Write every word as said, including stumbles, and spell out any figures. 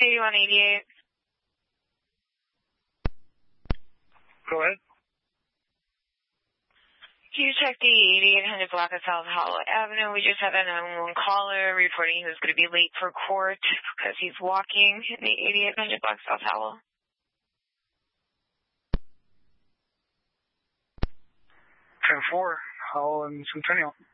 eighty-one eighty-eight. Go ahead. Can you check the eighty-eight hundred block of South Hollow Avenue? We just had a nine one one caller reporting he was going to be late for court because he's walking in the eighty-eight hundred block South Hollow. ten four, Howell and Centennial.